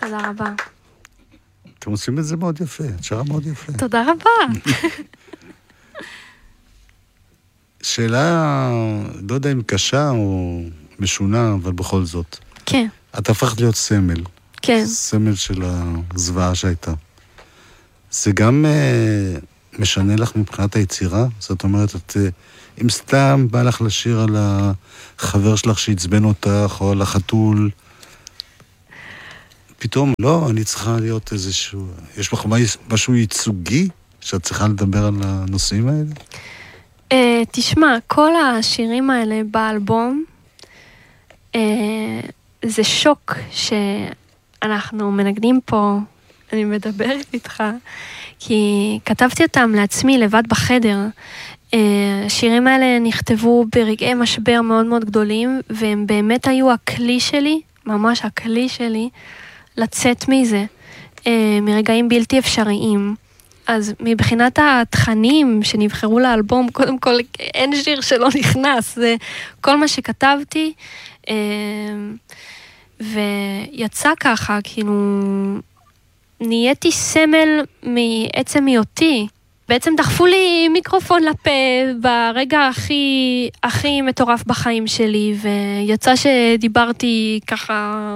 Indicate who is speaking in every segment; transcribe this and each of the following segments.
Speaker 1: תודה רבה.
Speaker 2: אתם עושים את זה מאוד יפה, את שרה מאוד יפה.
Speaker 1: תודה רבה.
Speaker 2: שאלה, לא יודע אם קשה או משונה, אבל בכל זאת.
Speaker 1: כן.
Speaker 2: את הפכת להיות סמל.
Speaker 1: כן.
Speaker 2: סמל של הזוועה שהייתה. זה גם משנה לך מבחינת היצירה? זאת אומרת, אם סתם בא לך לשיר על החבר שלך שהצבן אותך, או על החתול, פתאום, לא, אני צריכה להיות איזשהו... יש לך משהו ייצוגי שאת צריכה לדבר על הנושאים האלה?
Speaker 1: תשמע, כל השירים האלה באלבום, זה שוק שאנחנו מנגנים פה, אני מדברת איתך, כי כתבתי אותם לעצמי לבד בחדר. השירים האלה נכתבו ברגעי משבר מאוד מאוד גדולים, והם באמת היו הכלי שלי, ממש הכלי שלי, לצאת מזה, מרגעים בלתי אפשריים. אז מבחינת התכנים שנבחרו לאלבום, קודם כל אין שיר שלא נכנס, זה כל מה שכתבתי, ויצא ככה, כאילו, נהייתי סמל מעצם היותי. בעצם דחפו לי מיקרופון לפה ברגע הכי מטורף בחיים שלי, ויצא שדיברתי ככה,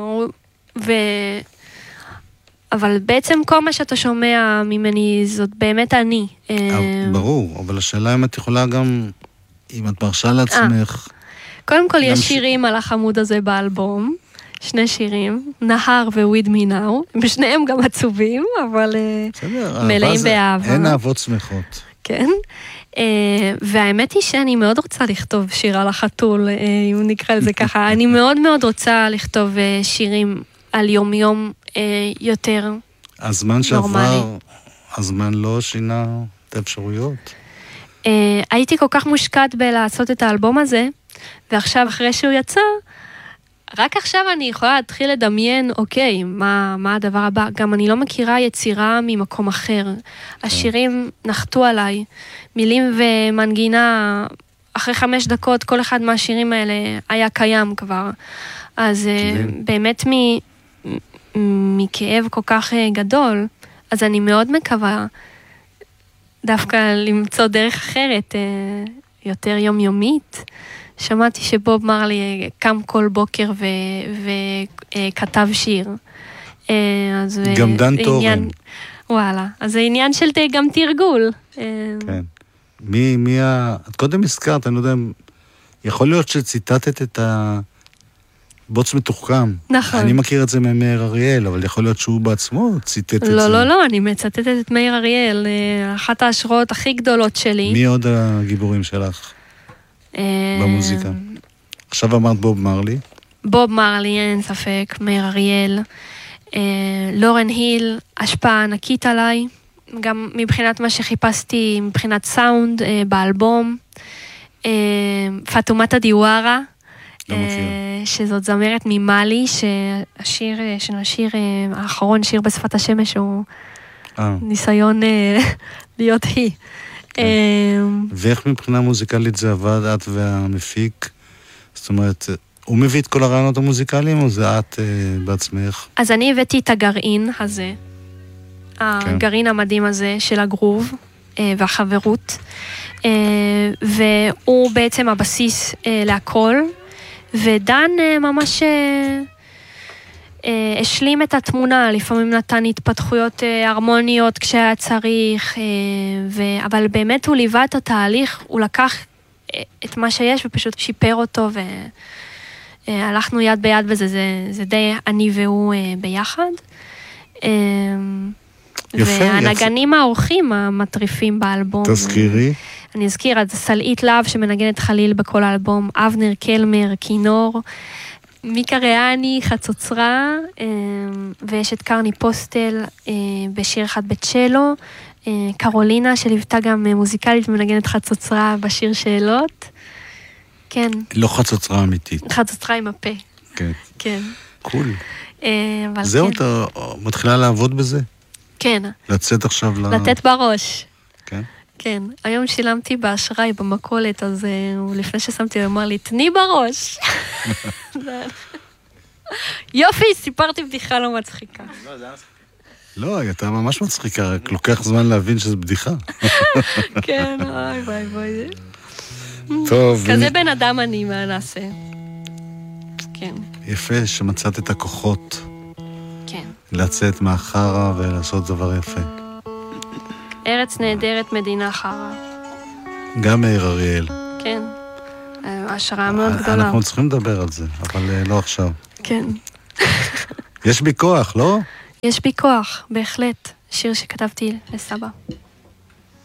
Speaker 1: אבל בעצם כל מה שאתה שומע ממני זאת באמת אני.
Speaker 2: ברור, אבל השאלה אם את יכולה גם, אם את מרשה לעצמך...
Speaker 1: קודם כל יש שירים על החמוד הזה באלבום, 2 שירים, נהר וויד מינאו, בשניהם גם עצובים, אבל מלאים באהבה.
Speaker 2: אין אהבות שמחות.
Speaker 1: כן, והאמת היא שאני מאוד רוצה לכתוב שיר על החתול, אם נקרא לזה ככה, אני מאוד מאוד רוצה לכתוב שירים על יום יותר נורמלי.
Speaker 2: הזמן שעבר, הזמן לא שינה את האפשרויות?
Speaker 1: הייתי כל כך מושקעת בלעשות את האלבום הזה, ועכשיו אחרי שהוא יצא, רק עכשיו אני יכולה להתחיל לדמיין, אוקיי, מה הדבר הבא? גם אני לא מכירה יצירה ממקום אחר. השירים נחתו עליי, מילים ומנגינה, אחרי 5 דקות, כל אחד מהשירים האלה היה קיים כבר. אז באמת מכאב כל כך גדול, אז אני מאוד מקווה דווקא למצוא דרך אחרת, יותר יומיומית. שמעתי שבוב מרלי קם כל בוקר וכתב שיר.
Speaker 2: גם דן טורן.
Speaker 1: וואלה, אז זה עניין של גם תרגול.
Speaker 2: כן. את קודם הזכרת, אני לא יודע, יכול להיות שציטטת את בוץ מתוחכם.
Speaker 1: נכון.
Speaker 2: אני מכיר את זה ממאיר אריאל, אבל יכול להיות שהוא בעצמו ציטט את זה.
Speaker 1: לא, אני מצטטת את מאיר אריאל, אחת ההשראות הכי גדולות שלי.
Speaker 2: מי עוד הגיבורים שלך? במוזיקה. עכשיו אמרת בוב מרלי.
Speaker 1: בוב מרלי, אין ספק, מאיר אריאל. לורן היל, השפעה ענקית עליי, גם מבחינת מה שחיפשתי, מבחינת סאונד באלבום. פאטומטה דיווארה, שזאת זמרת ממאלי, שהשיר האחרון, שיר בשפת השמש, הוא ניסיון להיות היא.
Speaker 2: ואיך מבחינה מוזיקלית זה עבד, את והמפיק? זאת אומרת, הוא מביא את כל הרעיונות המוזיקליים, או זה את בעצמך?
Speaker 1: אז אני הבאתי את הגרעין הזה, הגרעין המדהים הזה של הגרוב והחברות, והוא בעצם הבסיס להכל, ודן ממש השלים את התמונה, לפעמים נתן התפתחויות הרמוניות כשהיה צריך, אבל באמת הוא ליווה את התהליך, הוא לקח את מה שיש ופשוט שיפר אותו, והלכנו יד ביד בזה, זה די אני והוא ביחד. והנגנים האורחים המטריפים באלבום.
Speaker 2: תזכירי.
Speaker 1: אני אזכיר, אז סלעית להב שמנגנת חליל בכל האלבום, אבנר קלמר, כינור, מיקה ריאני, חצוצרה, ויש את קרני פוסטל בשיר אחד בצ'לו, קרולינה שליוותה גם מוזיקלית ומנגנת חצוצרה בשיר שאלות. כן.
Speaker 2: לא חצוצרה אמיתית.
Speaker 1: חצוצרה עם הפה.
Speaker 2: כן.
Speaker 1: כן.
Speaker 2: קול. זהו, אתה מתחילה לעבוד בזה?
Speaker 1: כן.
Speaker 2: לצאת עכשיו
Speaker 1: לתת בראש.
Speaker 2: כן?
Speaker 1: כן. היום שילמתי באשראי במקולת, אז לפני ששמתי, הוא אמר לי, תני בראש. יופי, סיפרתי בדיחה לא מצחיקה.
Speaker 3: לא, זה היה מצחיק.
Speaker 2: לא, היא הייתה ממש מצחיקה, רק לוקח זמן להבין שזה בדיחה.
Speaker 1: כן, אוי, ביי, ביי.
Speaker 2: טוב.
Speaker 1: כזה בן אדם אני, מה נעשה? כן.
Speaker 2: יפה שמצאת את הכוחות
Speaker 1: כן.
Speaker 2: לצאת מהחרה ולעשות דבר יפה.
Speaker 1: ארץ נהדרת, מדינה חרה.
Speaker 2: גם מאיר אריאל.
Speaker 1: כן. השראה מאוד גדולה.
Speaker 2: אנחנו צריכים לדבר על זה, אבל לא עכשיו.
Speaker 1: כן.
Speaker 2: יש בי כוח, לא?
Speaker 1: יש בי כוח, בהחלט. שיר שכתבתי לסבא.